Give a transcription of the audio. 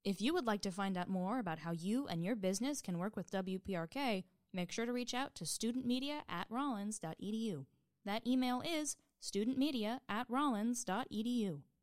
If you would like to find out more about how you and your business can work with WPRK, make sure to reach out to studentmedia@rollins.edu. That email is studentmedia@rollins.edu.